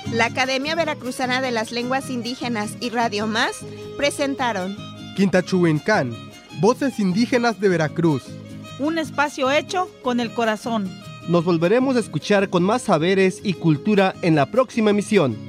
La Academia Veracruzana de las Lenguas Indígenas y Radio Más presentaron Quintachuencán, Voces Indígenas de Veracruz. Un espacio hecho con el corazón. Nos volveremos a escuchar con más saberes y cultura en la próxima emisión.